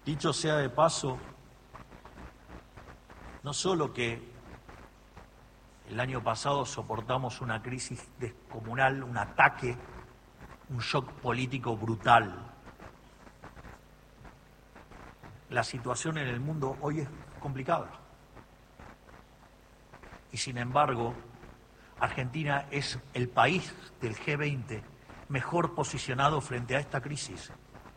Dicho sea de paso, no solo que el año pasado soportamos una crisis descomunal, un ataque, un shock político brutal. La situación en el mundo hoy es complicada. Y sin embargo, Argentina es el país del G20 mejor posicionado frente a esta crisis.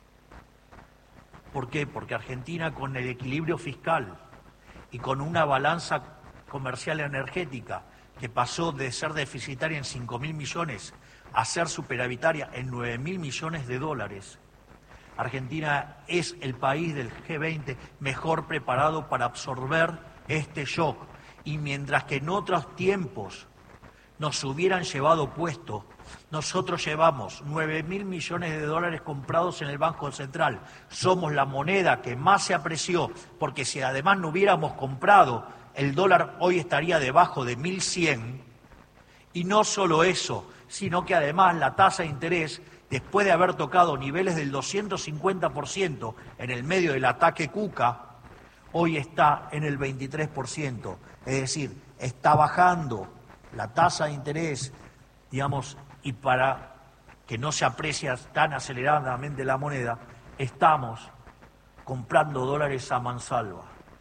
¿Por qué? Porque Argentina, con el equilibrio fiscal y con una balanza comercial energética que pasó de ser deficitaria en 5.000 millones a ser superavitaria en 9.000 millones de dólares, Argentina es el país del G20 mejor preparado para absorber este shock. Y mientras que en otros tiempos nos hubieran llevado puesto, nosotros llevamos 9.000 millones de dólares comprados en el Banco Central. Somos la moneda que más se apreció, porque si además no hubiéramos comprado, el dólar hoy estaría debajo de 1.100. Y no solo eso, sino que además la tasa de interés, después de haber tocado niveles del 250% en el medio del ataque Cuca, hoy está en el 23%. Es decir, está bajando la tasa de interés, digamos, y para que no se aprecie tan aceleradamente la moneda, estamos comprando dólares a mansalva.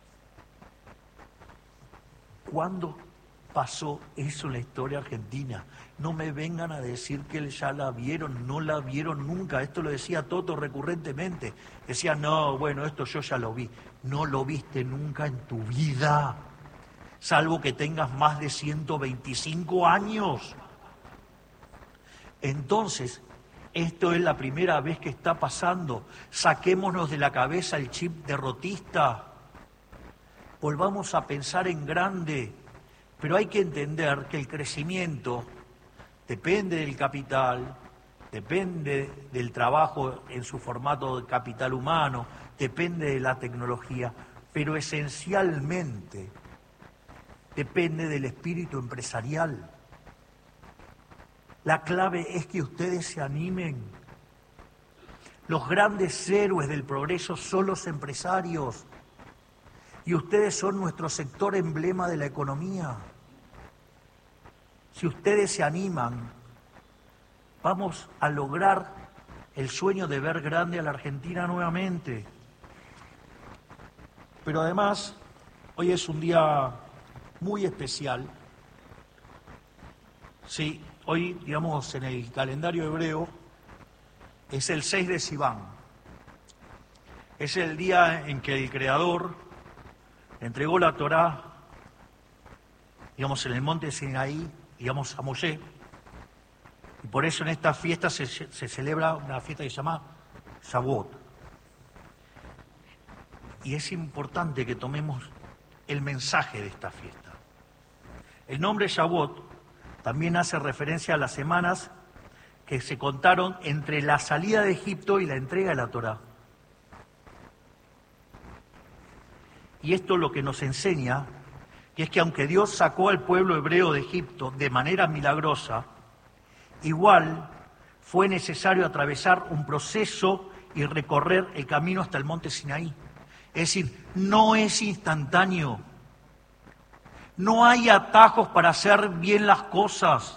¿Cuándo pasó eso en la historia argentina? No me vengan a decir que ya la vieron, no la vieron nunca. Esto lo decía Toto recurrentemente. Decía, no, bueno, esto yo ya lo vi. No lo viste nunca en tu vida, salvo que tengas más de 125 años. Entonces, esto es la primera vez que está pasando. Saquémonos de la cabeza el chip derrotista. Volvamos a pensar en grande. Pero hay que entender que el crecimiento depende del capital, depende del trabajo en su formato de capital humano, depende de la tecnología, pero esencialmente depende del espíritu empresarial. La clave es que ustedes se animen. Los grandes héroes del progreso son los empresarios y ustedes son nuestro sector emblema de la economía. Si ustedes se animan, vamos a lograr el sueño de ver grande a la Argentina nuevamente. Pero además, hoy es un día muy especial. Sí, hoy, digamos, en el calendario hebreo, es el 6 de Sivan. Es el día en que el Creador entregó la Torá, digamos, en el monte Sinaí, digamos, a Moshe. Y por eso en esta fiesta se celebra una fiesta que se llama Shavuot. Y es importante que tomemos el mensaje de esta fiesta. El nombre Shavuot también hace referencia a las semanas que se contaron entre la salida de Egipto y la entrega de la Torá. Y esto lo que nos enseña que es que aunque Dios sacó al pueblo hebreo de Egipto de manera milagrosa, igual fue necesario atravesar un proceso y recorrer el camino hasta el monte Sinaí. Es decir, no es instantáneo. No hay atajos para hacer bien las cosas.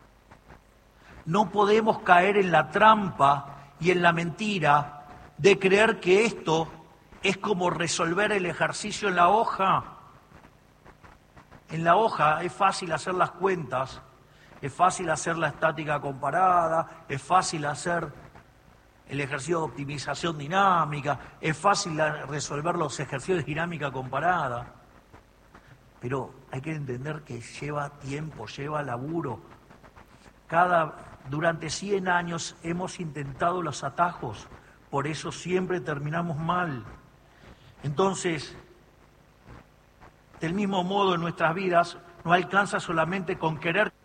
No podemos caer en la trampa y en la mentira de creer que esto es como resolver el ejercicio en la hoja. En la hoja es fácil hacer las cuentas, es fácil hacer la estática comparada, es fácil hacer el ejercicio de optimización dinámica, es fácil resolver los ejercicios de dinámica comparada. Pero hay que entender que lleva tiempo, lleva laburo. Durante 100 años hemos intentado los atajos, por eso siempre terminamos mal. Entonces, del mismo modo en nuestras vidas no alcanza solamente con querer